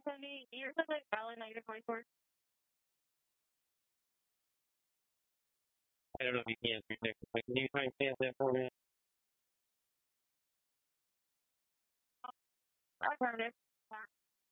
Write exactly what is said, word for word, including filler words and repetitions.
Actually, you're the like valid negative point for. I don't know if you can answer that. Like, can you try and say that for me? Affirmative.